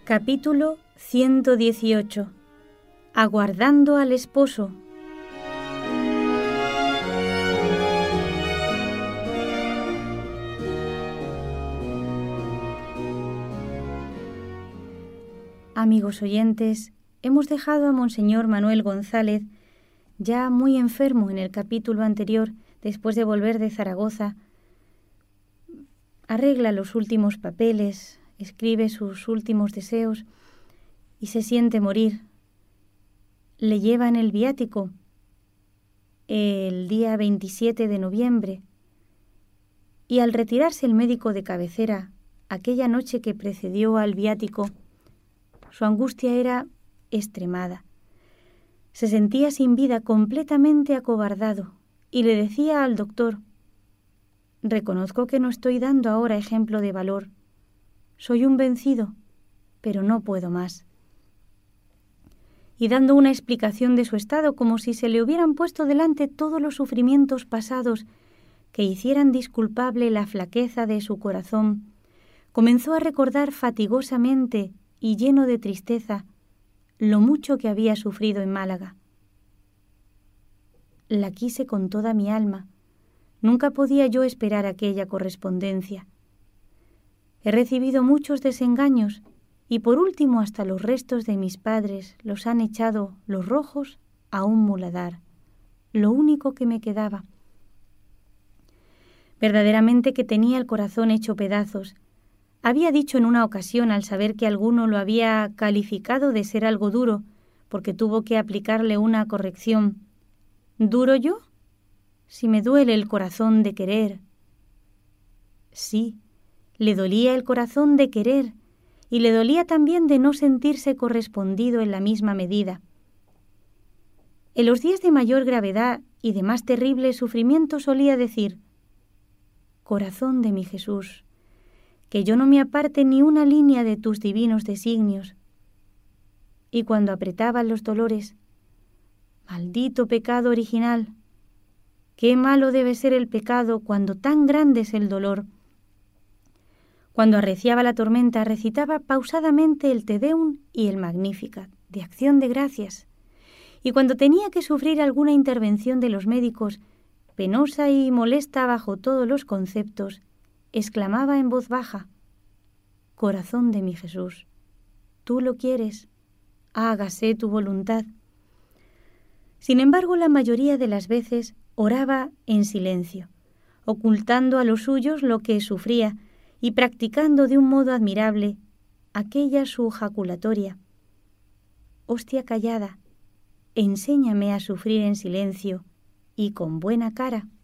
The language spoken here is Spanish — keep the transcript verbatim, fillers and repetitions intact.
Capítulo ciento dieciocho. Aguardando al esposo. Amigos oyentes, hemos dejado a Monseñor Manuel González, ya muy enfermo en el capítulo anterior, después de volver de Zaragoza. Arregla los últimos papeles, escribe sus últimos deseos y se siente morir. Le llevan el viático el día veintisiete de noviembre y al retirarse el médico de cabecera aquella noche que precedió al viático, su angustia era extremada. Se sentía sin vida, completamente acobardado, y le decía al doctor: «Reconozco que no estoy dando ahora ejemplo de valor. Soy un vencido, pero no puedo más». Y dando una explicación de su estado, como si se le hubieran puesto delante todos los sufrimientos pasados que hicieran disculpable la flaqueza de su corazón, comenzó a recordar fatigosamente y lleno de tristeza lo mucho que había sufrido en Málaga. La quise con toda mi alma. Nunca podía yo esperar aquella correspondencia. He recibido muchos desengaños y por último hasta los restos de mis padres los han echado los rojos a un muladar, lo único que me quedaba. Verdaderamente que tenía el corazón hecho pedazos. Había dicho en una ocasión, al saber que alguno lo había calificado de ser algo duro, porque tuvo que aplicarle una corrección: ¿duro yo? Si me duele el corazón de querer. Sí, le dolía el corazón de querer, y le dolía también de no sentirse correspondido en la misma medida. En los días de mayor gravedad y de más terrible sufrimiento solía decir: «Corazón de mi Jesús, que yo no me aparte ni una línea de tus divinos designios». Y cuando apretaban los dolores: «Maldito pecado original, qué malo debe ser el pecado cuando tan grande es el dolor». Cuando arreciaba la tormenta, recitaba pausadamente el Te Deum y el Magnificat, de acción de gracias. Y cuando tenía que sufrir alguna intervención de los médicos, penosa y molesta bajo todos los conceptos, exclamaba en voz baja: «Corazón de mi Jesús, tú lo quieres, hágase tu voluntad». Sin embargo, la mayoría de las veces oraba en silencio, ocultando a los suyos lo que sufría y practicando de un modo admirable aquella su jaculatoria: «Hostia callada, enséñame a sufrir en silencio y con buena cara».